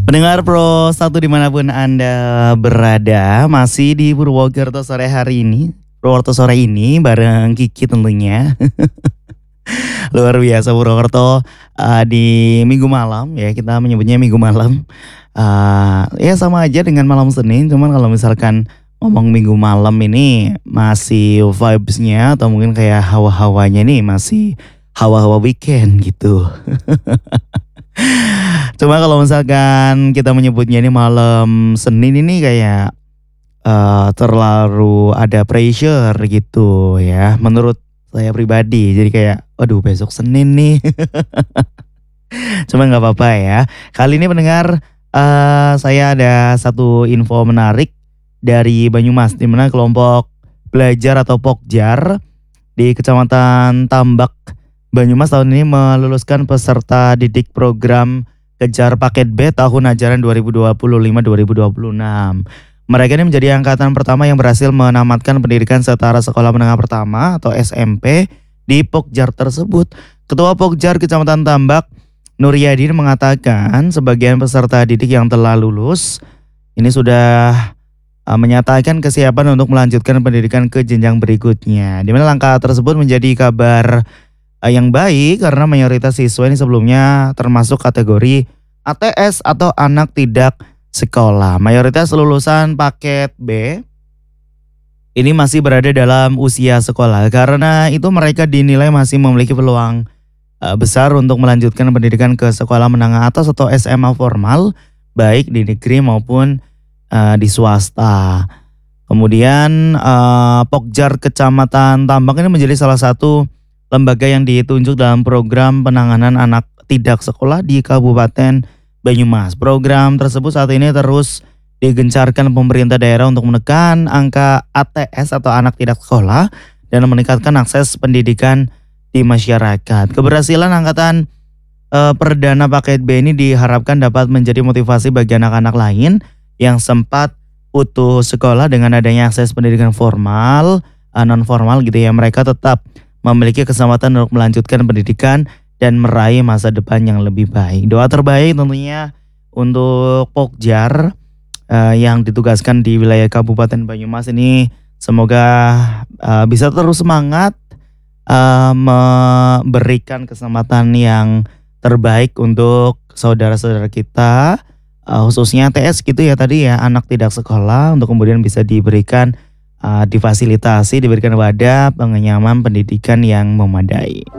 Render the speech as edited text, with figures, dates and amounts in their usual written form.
Pendengar Pro 1 dimanapun Anda berada, masih di Purwokerto sore hari ini. Purwokerto sore ini bareng Kiki tentunya. Luar biasa Purwokerto di minggu malam ya, kita menyebutnya minggu malam. Ya sama aja dengan malam Senin, cuman kalau misalkan ngomong minggu malam ini masih vibes-nya atau mungkin kayak hawa-hawanya nih masih hawa-hawa weekend gitu. Cuma kalau misalkan kita menyebutnya ini malam Senin ini kayak terlalu ada pressure gitu ya menurut saya pribadi. Jadi kayak aduh besok Senin nih. Cuma nggak apa-apa ya. Kali ini pendengar saya ada satu info menarik dari Banyumas di mana kelompok belajar atau Pokjar di Kecamatan Tambak Banyumas tahun ini meluluskan peserta didik program Kejar Paket B tahun ajaran 2025-2026. Mereka ini menjadi angkatan pertama yang berhasil menamatkan pendidikan setara sekolah menengah pertama atau SMP di Pokjar tersebut. Ketua Pokjar Kecamatan Tambak, Nur Yadin, mengatakan sebagian peserta didik yang telah lulus ini sudah menyatakan kesiapan untuk melanjutkan pendidikan ke jenjang berikutnya. Di mana langkah tersebut menjadi kabar yang baik karena mayoritas siswa ini sebelumnya termasuk kategori ATS atau anak tidak sekolah. Mayoritas lulusan paket B ini masih berada dalam usia sekolah. Karena itu mereka dinilai masih memiliki peluang besar untuk melanjutkan pendidikan ke sekolah menengah atas atau SMA formal baik di negeri maupun di swasta. Kemudian Pokjar Kecamatan Tambak ini menjadi salah satu lembaga yang ditunjuk dalam program penanganan anak tidak sekolah di Kabupaten Banyumas. Program tersebut saat ini terus digencarkan pemerintah daerah untuk menekan angka ATS atau anak tidak sekolah dan meningkatkan akses pendidikan di masyarakat. Keberhasilan angkatan perdana paket B ini diharapkan dapat menjadi motivasi bagi anak-anak lain yang sempat putus sekolah dengan adanya akses pendidikan formal, non formal gitu ya. Mereka tetap memiliki kesempatan untuk melanjutkan pendidikan dan meraih masa depan yang lebih baik. Doa terbaik tentunya untuk Pokjar yang ditugaskan di wilayah Kabupaten Banyumas ini. Semoga bisa terus semangat memberikan kesempatan yang terbaik untuk saudara-saudara kita, khususnya TS gitu ya tadi ya, anak tidak sekolah, untuk kemudian bisa diberikan difasilitasi, diberikan wadah pengenyaman pendidikan yang memadai.